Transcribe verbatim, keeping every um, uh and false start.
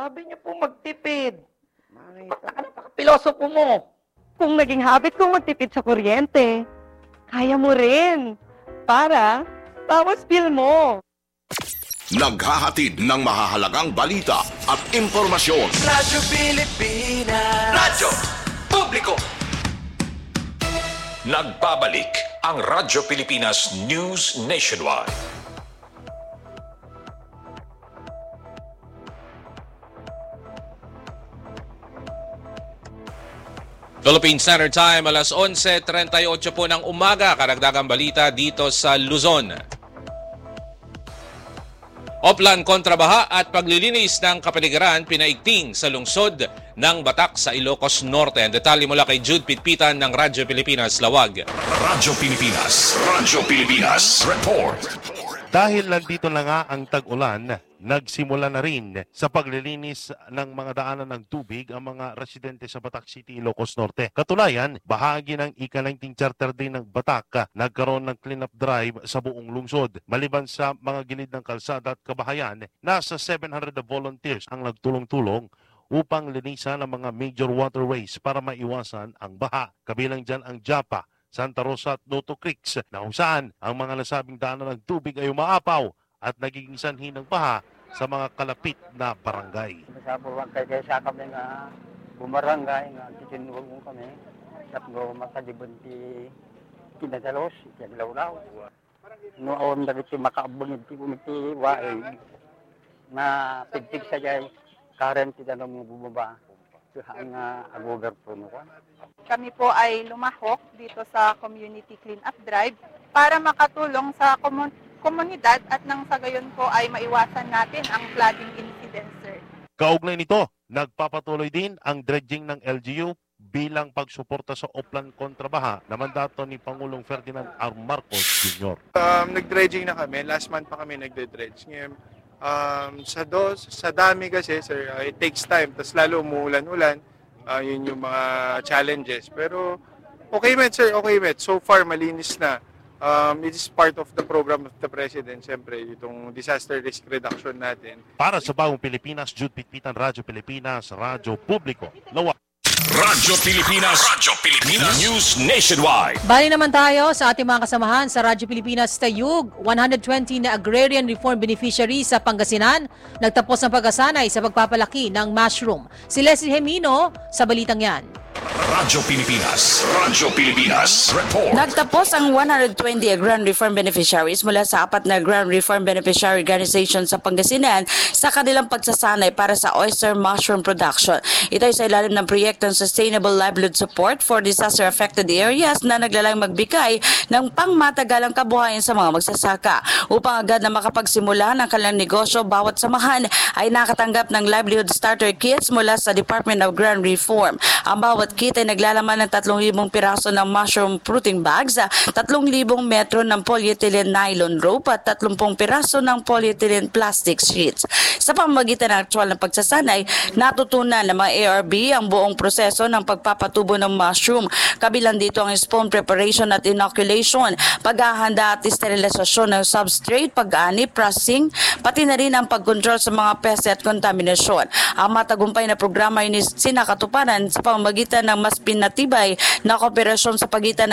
Sabi niyo po magtipid. Bakla ka napaka-pilosopo mo. Kung naging habit kong magtipid sa kuryente, kaya mo rin. Para, bawas bill mo. Naghahatid ng mahahalagang balita at impormasyon. Radyo Pilipinas. Radyo Publiko. Nagbabalik ang Radyo Pilipinas News Nationwide. Philippine Standard Time, alas onse trenta y ocho po ng umaga, karagdagang balita dito sa Luzon. Oplan kontra baha at paglilinis ng kapaligiran pinaigting sa lungsod ng Batak sa Ilocos Norte. Ang detalye mula kay Jude Pitpitan ng Radyo Pilipinas Lawag. Radyo Pilipinas. Radyo Pilipinas. Report. Dahil nandito na nga ang tag-ulan, nagsimula na rin sa paglilinis ng mga daanan ng tubig ang mga residente sa Batak City, Ilocos Norte. Katulayan, bahagi ng ika nineteen Charter Day ng Batak, nagkaroon ng clean-up drive sa buong lungsod. Maliban sa mga gilid ng kalsada at kabahayan, nasa seven hundred na volunteers ang nagtulong-tulong upang linisan ang mga major waterways para maiwasan ang baha. Kabilang dyan ang Japa, Santa Rosa at Noto Creeks, na kung saan ang mga nasabing daanan ng tubig ay umaapaw at nagiging sanhi ng baha sa mga kalapit na barangay. Sa barangay kaya sa kami nga bumarangay nga titinulong mo kami at no makadibon ti kinadalos, kinalaw-law. Noon na ito makaabang iti umiti wain na pigtig sa jay current ti danong bumaba ang uh, agover po no. Kami po ay lumahok dito sa Community Clean-up Drive para makatulong sa komun- komunidad at nang sa gayon po ay maiwasan natin ang flooding incidents, sir. Kaugnay nito, nagpapatuloy din ang dredging ng L G U bilang pagsuporta sa Oplan kontra baha na mandato ni Pangulong Ferdinand R. Marcos Junior Um, nag-dredging na kami. Last month pa kami nagde-dredge. Ngayon, um, sa dos, sa dami kasi, sir, uh, it takes time. Tapos lalo umuulan-ulan. Uh, yun yung mga challenges. Pero okay met, sir. Okay met. So far, malinis na. Um, it is part of the program of the President, siyempre, itong disaster risk reduction natin. Para sa Bagong Pilipinas, Jude Pitpitan, Radyo Pilipinas, Radyo Publiko, Lawag. Radyo Pilipinas. Radyo Pilipinas News Nationwide. Bali naman tayo sa ating mga kasamahan sa Radyo Pilipinas Tayug. one hundred twenty na agrarian reform beneficiaries sa Pangasinan nagtapos ng pag-asanay sa pagpapalaki ng mushroom. Si Leslie Hemino sa balitang yan. Radyo Pilipinas. Radyo Pilipinas. Report. Nagtapos ang one hundred twenty agrarian reform beneficiaries mula sa apat na agrarian reform beneficiary organization sa Pangasinan sa kanilang pagsasanay para sa oyster mushroom production. Ito ay sa ilalim ng proyektong Sustainable Livelihood Support for Disaster-Affected Areas na naglalang magbigay ng pangmatagalang kabuhayan sa mga magsasaka. Upang agad na makapagsimula ng kanilang negosyo, bawat samahan ay nakatanggap ng livelihood starter kits mula sa Department of Agrarian Reform. Ang bawat kit ay naglalaman ng tatlong libong piraso ng mushroom fruiting bags, tatlong libong metro ng polyethylene nylon rope at tatlumpung piraso ng polyethylene plastic sheets. Sa pamamagitan ng aktual na pagsasanay, natutunan ng mga A R B ang buong proseso ng pagpapatubo ng mushroom. Kabilang dito ang spawn preparation at inoculation, paghahanda at sterilisasyon ng substrate, pag-ani, processing, pati na rin ang pagkontrol sa mga peste at kontaminasyon. Ang matagumpay na programa ay sinakatuparan sa pamamagitan ng mas pinatibay na kooperasyon sa pagitan